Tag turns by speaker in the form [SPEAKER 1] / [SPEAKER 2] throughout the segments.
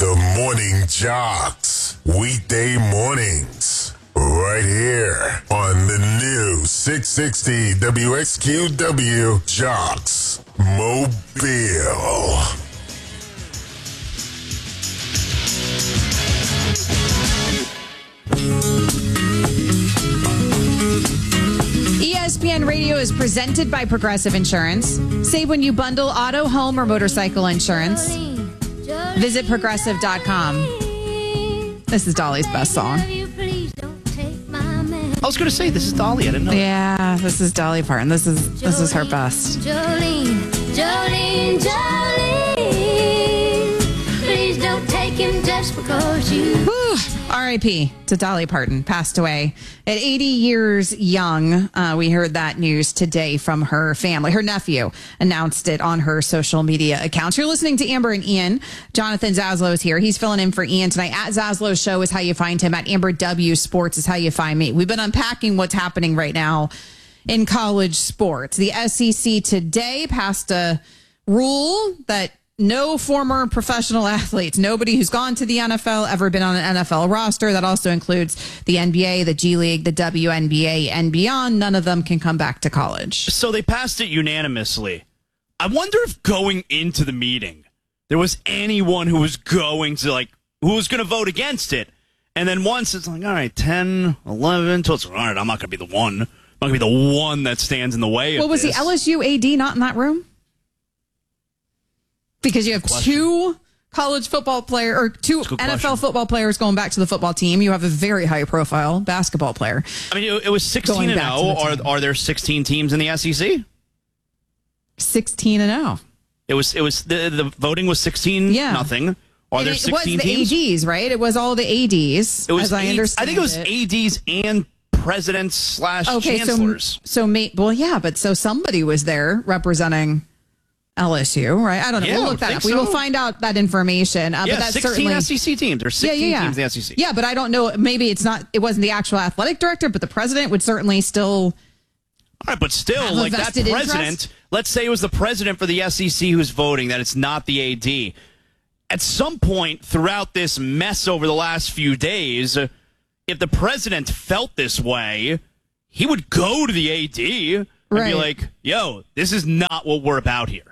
[SPEAKER 1] The Morning Jocks. Weekday mornings. Right here on the new 660 WXQW Jocks Mobile.
[SPEAKER 2] ESPN Radio is presented by Progressive Insurance. Save when you bundle auto, home, or motorcycle insurance. Visit Progressive.com. This is Dolly's best song.
[SPEAKER 3] I was going to say, this is Dolly. I didn't know.
[SPEAKER 2] Yeah, this is Dolly Parton. This is her best.
[SPEAKER 4] Jolene, Jolene, Jolene. Please don't take him just because you...
[SPEAKER 2] Whew. R.I.P. to Dolly Parton, passed away at 80 years young. We heard that news today from her family. Her nephew announced it on her social media accounts. You're listening to Amber and Ian. Jonathan Zaslow is here. He's filling in for Ian tonight. At Zaslow Show is how you find him. At Amber W Sports is how you find me. We've been unpacking what's happening right now in college sports. The SEC today passed a rule that no former professional athletes, nobody who's gone to the NFL, ever been on an NFL roster. That also includes the NBA, the G League, the WNBA, and beyond. None of them can come back to college.
[SPEAKER 3] So they passed it unanimously. I wonder if going into the meeting, there was anyone who was going to, who was going to vote against it. And then once it's like, all right, 10, 11, 12, all right, I'm not going to be the one. I'm not going to be the one that stands in the way of
[SPEAKER 2] was
[SPEAKER 3] this.
[SPEAKER 2] the LSU AD not in that room? Because you have two college football player or two NFL football players going back to the football team. You have a very high profile basketball player.
[SPEAKER 3] I mean, it was 16-0. Are there 16 teams in the SEC?
[SPEAKER 2] 16-0.
[SPEAKER 3] It was the voting was 16-0. Are there 16 teams? It was
[SPEAKER 2] the ADs, right? It was all the ADs. It was, as I understand.
[SPEAKER 3] I think it was ADs and presidents / chancellors.
[SPEAKER 2] So somebody was there representing LSU, right? I don't know.
[SPEAKER 3] Yeah,
[SPEAKER 2] we'll look that up. We will find out that information. But that's
[SPEAKER 3] 16 SEC teams. There's 16 teams in the SEC.
[SPEAKER 2] Yeah, but I don't know. Maybe it wasn't the actual athletic director, but the president would certainly still.
[SPEAKER 3] All right, but still, like that president, let's say it was the president for the SEC who's voting, that it's not the AD. At some point throughout this mess over the last few days, if the president felt this way, he would go to the AD and be like, yo, this is not what we're about here.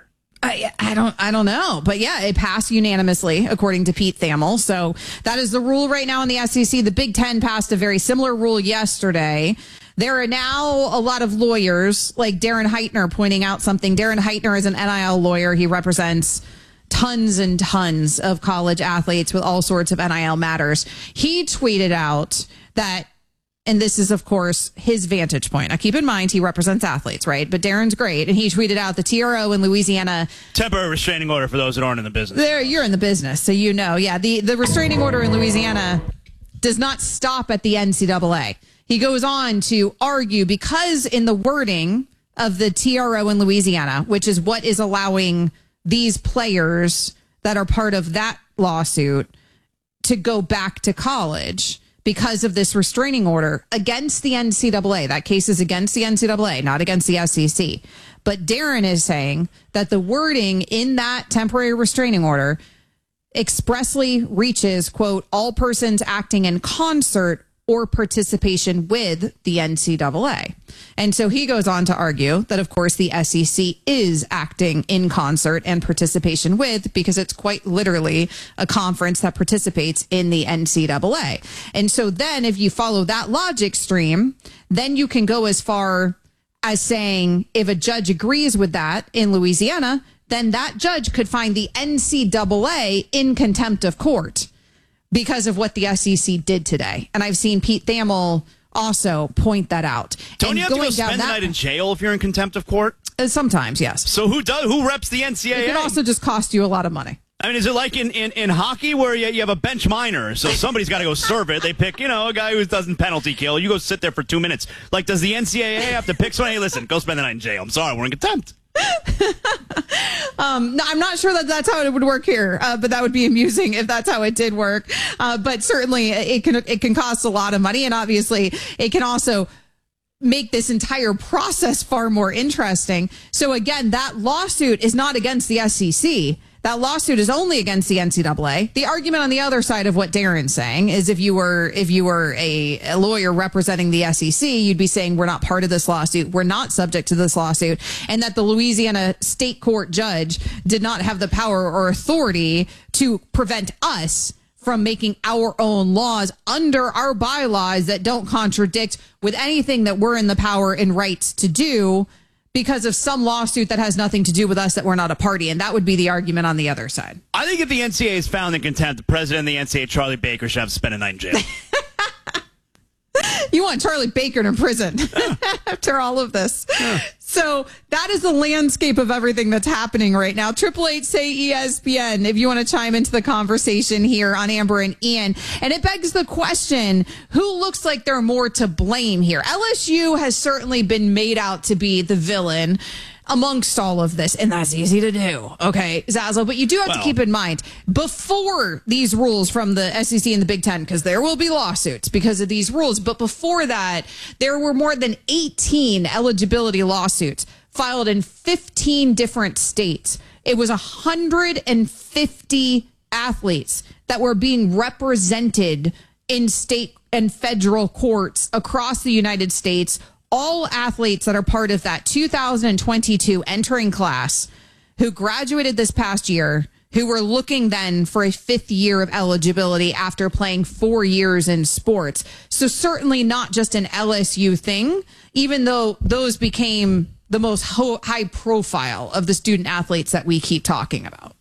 [SPEAKER 2] I don't know. But yeah, it passed unanimously, according to Pete Thamel. So that is the rule right now in the SEC. The Big Ten passed a very similar rule yesterday. There are now a lot of lawyers, like Darren Heitner, pointing out something. Darren Heitner is an NIL lawyer. He represents tons and tons of college athletes with all sorts of NIL matters. He tweeted out that, and this is, of course, his vantage point. Now, keep in mind, he represents athletes, right? But Darren's great. And he tweeted out the TRO in Louisiana.
[SPEAKER 3] Temporary restraining order for those that aren't in the business.
[SPEAKER 2] You're in the business, so you know. Yeah, the restraining order in Louisiana does not stop at the NCAA. He goes on to argue because in the wording of the TRO in Louisiana, which is what is allowing these players that are part of that lawsuit to go back to college, because of this restraining order against the NCAA. That case is against the NCAA, not against the SEC. But Darren is saying that the wording in that temporary restraining order expressly reaches, quote, all persons acting in concert or participation with the NCAA. And so he goes on to argue that, of course, the SEC is acting in concert and participation with, because it's quite literally a conference that participates in the NCAA. And so then if you follow that logic stream, then you can go as far as saying if a judge agrees with that in Louisiana, then that judge could find the NCAA in contempt of court because of what the SEC did today. And I've seen Pete Thamel also point that out.
[SPEAKER 3] Don't you have to go spend the night in jail if you're in contempt of court?
[SPEAKER 2] Sometimes, yes.
[SPEAKER 3] So who reps the NCAA?
[SPEAKER 2] It can also just cost you a lot of money.
[SPEAKER 3] I mean, is it like in hockey where you have a bench minor, so somebody's got to go serve it? They pick, a guy who doesn't penalty kill. You go sit there for 2 minutes. Like, does the NCAA have to pick someone? Hey, listen, go spend the night in jail. I'm sorry, we're in contempt.
[SPEAKER 2] No, I'm not sure that that's how it would work here, but that would be amusing if that's how it did work. But certainly it can cost a lot of money, and obviously it can also make this entire process far more interesting. So again, that lawsuit is not against the SEC. That lawsuit is only against the NCAA. The argument on the other side of what Darren's saying is if you were a lawyer representing the SEC, you'd be saying we're not part of this lawsuit. We're not subject to this lawsuit. And that the Louisiana state court judge did not have the power or authority to prevent us from making our own laws under our bylaws that don't contradict with anything that we're in the power and rights to do because of some lawsuit that has nothing to do with us that we're not a party. And that would be the argument on the other side.
[SPEAKER 3] I think if the NCAA is found in contempt, the president of the NCAA, Charlie Baker, should have to spend a night in jail.
[SPEAKER 2] You want Charlie Baker in prison after all of this. So that is the landscape of everything that's happening right now. 888-SAY-ESPN if you want to chime into the conversation here on Amber and Ian. And it begs the question, who looks like they're more to blame here? LSU has certainly been made out to be the villain amongst all of this, and that's easy to do. Okay, Zazzle, but you do have to keep in mind, before these rules from the SEC and the Big Ten, because there will be lawsuits because of these rules, but before that, there were more than 18 eligibility lawsuits filed in 15 different states. It was 150 athletes that were being represented in state and federal courts across the United States. All athletes that are part of that 2022 entering class who graduated this past year, who were looking then for a 5th year of eligibility after playing 4 years in sports. So certainly not just an LSU thing, even though those became the most high profile of the student athletes that we keep talking about.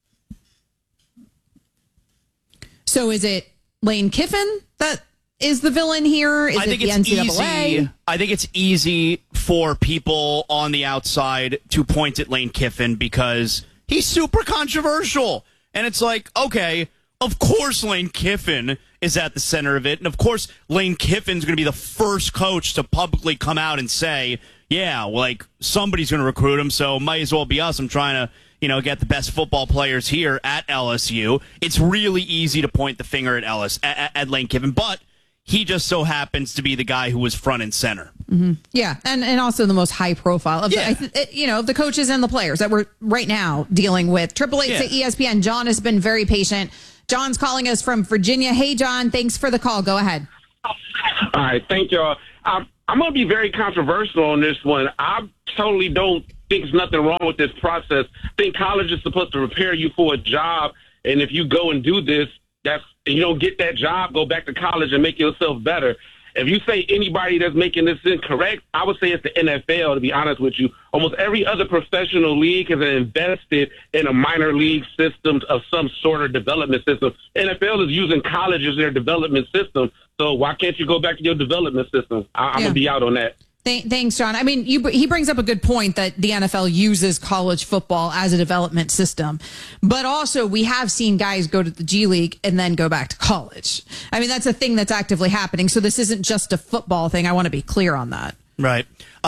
[SPEAKER 2] So is it Lane Kiffin that is the villain here? Is it the NCAA?
[SPEAKER 3] I think it's easy for people on the outside to point at Lane Kiffin because he's super controversial. And it's like, okay, of course Lane Kiffin is at the center of it. And of course Lane Kiffin's going to be the first coach to publicly come out and say, yeah, like somebody's going to recruit him, so might as well be us. I'm trying to, get the best football players here at LSU. It's really easy to point the finger at Lane Kiffin, but he just so happens to be the guy who was front and center.
[SPEAKER 2] Mm-hmm. Yeah, and also the most high profile of the coaches and the players that we're right now dealing with. 888-ESPN. John has been very patient. John's calling us from Virginia. Hey, John, thanks for the call. Go ahead.
[SPEAKER 5] All right, thank y'all. I'm going to be very controversial on this one. I totally don't think there's nothing wrong with this process. I think college is supposed to prepare you for a job, and if you go and do this, you don't get that job, go back to college and make yourself better. If you say anybody that's making this incorrect, I would say it's the NFL, to be honest with you. Almost every other professional league has invested in a minor league system of some sort of development system. NFL is using college as their development system. So why can't you go back to your development system? I'm going to be out on that.
[SPEAKER 2] Thanks, John. I mean, he brings up a good point that the NFL uses college football as a development system. But also, we have seen guys go to the G League and then go back to college. I mean, that's a thing that's actively happening. So this isn't just a football thing. I want to be clear on that.
[SPEAKER 3] Right.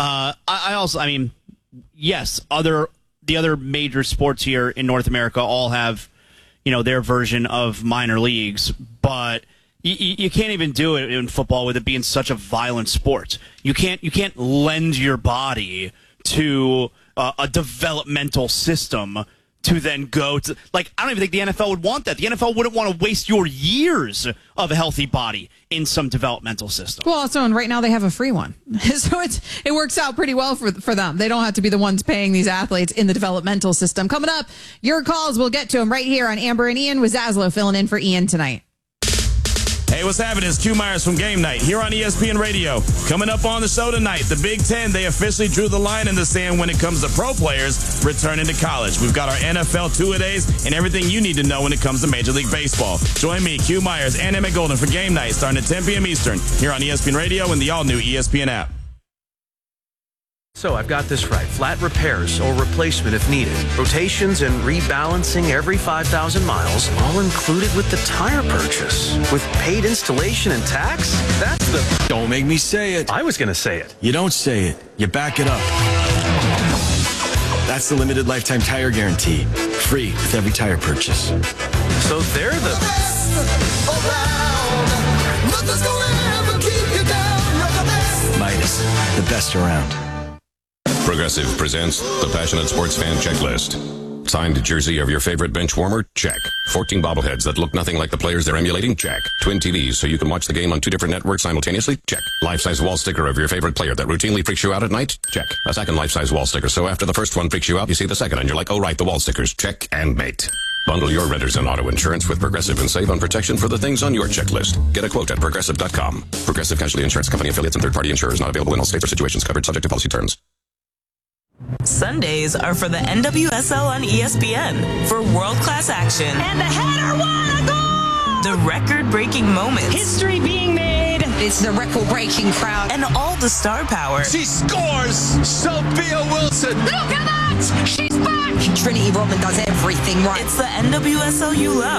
[SPEAKER 3] Yes, the other major sports here in North America all have, their version of minor leagues. But you can't even do it in football with it being such a violent sport. You can't lend your body to a developmental system to then go to, I don't even think the NFL would want that. The NFL wouldn't want to waste your years of a healthy body in some developmental system.
[SPEAKER 2] Well, also, and right now they have a free one. So it works out pretty well for them. They don't have to be the ones paying these athletes in the developmental system. Coming up, your calls, we'll get to them right here on Amber and Ian with Zaslow filling in for Ian tonight.
[SPEAKER 6] Hey, what's happening? It's Q Myers from Game Night here on ESPN Radio. Coming up on the show tonight, the Big Ten, they officially drew the line in the sand when it comes to pro players returning to college. We've got our NFL two-a-days and everything you need to know when it comes to Major League Baseball. Join me, Q Myers, and Emmett Golden for Game Night starting at 10 p.m. Eastern here on ESPN Radio and the all-new ESPN app.
[SPEAKER 7] So I've got this right. Flat repairs or replacement if needed. Rotations and rebalancing every 5,000 miles, all included with the tire purchase. With paid installation and tax? That's the...
[SPEAKER 8] Don't make me say it.
[SPEAKER 7] I was going to say it.
[SPEAKER 8] You don't say it. You back it up. That's the limited lifetime tire guarantee. Free with every tire purchase.
[SPEAKER 7] So they're the...
[SPEAKER 8] Midas, the best around.
[SPEAKER 9] Progressive presents the Passionate Sports Fan Checklist. Signed jersey of your favorite bench warmer? Check. 14 bobbleheads that look nothing like the players they're emulating? Check. Twin TVs so you can watch the game on 2 different networks simultaneously? Check. Life-size wall sticker of your favorite player that routinely freaks you out at night? Check. A second life-size wall sticker so after the first one freaks you out, you see the second and you're like, oh right, the wall stickers. Check and mate. Bundle your renters and auto insurance with Progressive and save on protection for the things on your checklist. Get a quote at Progressive.com. Progressive Casualty Insurance Company affiliates and third-party insurers not available in all states or situations covered subject to policy terms.
[SPEAKER 10] Sundays are for the NWSL on ESPN for world-class action.
[SPEAKER 11] And the header, what a goal!
[SPEAKER 10] The record-breaking moments.
[SPEAKER 11] History being made.
[SPEAKER 12] It's the record-breaking crowd.
[SPEAKER 10] And all the star power.
[SPEAKER 13] She scores! Sophia Wilson!
[SPEAKER 11] Look at that! She's back!
[SPEAKER 12] Trinity Rodman does everything right.
[SPEAKER 10] It's the NWSL you love.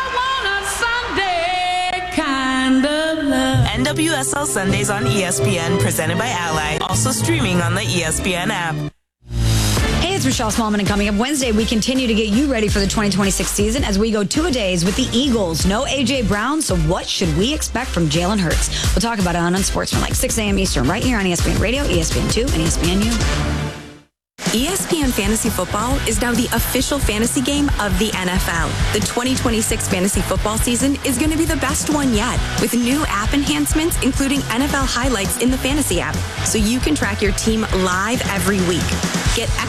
[SPEAKER 11] I want a Sunday kind of love.
[SPEAKER 10] NWSL Sundays on ESPN, presented by Ally. Also streaming on the ESPN app.
[SPEAKER 14] Hey, it's Rochelle Smallman, and coming up Wednesday, we continue to get you ready for the 2026 season as we go 2-a-days with the Eagles. No A.J. Brown, so what should we expect from Jalen Hurts? We'll talk about it on Unsportsmanlike, 6 a.m. Eastern, right here on ESPN Radio, ESPN2, and ESPNU.
[SPEAKER 15] ESPN Fantasy Football is now the official fantasy game of the NFL. The 2026 fantasy football season is going to be the best one yet, with new app enhancements, including NFL highlights in the fantasy app, so you can track your team live every week. Get